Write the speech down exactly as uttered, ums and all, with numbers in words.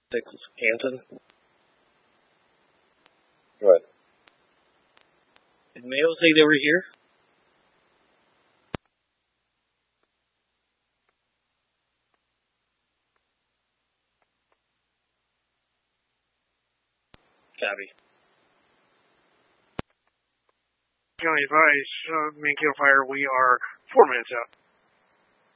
Six, Anton. What? Did Mayo say they were here? Copy. County advice, uh, main kill fire, we are four minutes out.